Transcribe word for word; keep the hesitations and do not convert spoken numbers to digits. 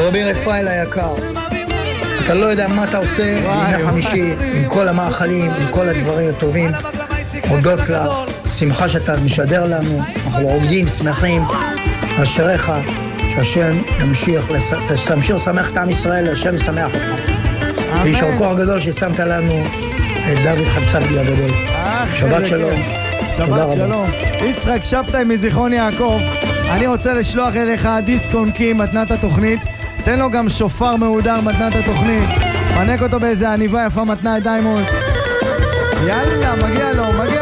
רבי רפאל היקר, אתה לא יודע מה אתה עושה בימי חמישי עם כל המאכלים, עם כל הדברים הטובים. הודות לשמחה שאתה משדר לנו, אנחנו עובדים, שמחים, אשריך, שהשם ימשיך, תמשיך לשמח את עם ישראל, השם ישמח אותך. וישר כוח גדול ששמת לנו את דוד חצבי הגדול. שבת שלום. שבת שלום. יצחק שבתאי מזיכרון יעקב, אני רוצה לשלוח אליך דיסק עונקי מתנת התוכנית, תן לו גם שופר מהודר מתנת התוכנית, פנק אותו באיזה עניבה יפה מתנה את דיימונד. יאללה, מגיע לו, מגיע